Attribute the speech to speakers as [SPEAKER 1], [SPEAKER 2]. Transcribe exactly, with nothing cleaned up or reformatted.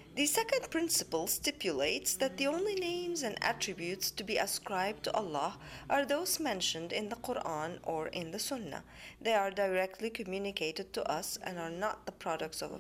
[SPEAKER 1] The second principle stipulates that the only names and attributes to be ascribed to Allah are those mentioned in the Quran or in the Sunnah. They are directly communicated to us and are not the products of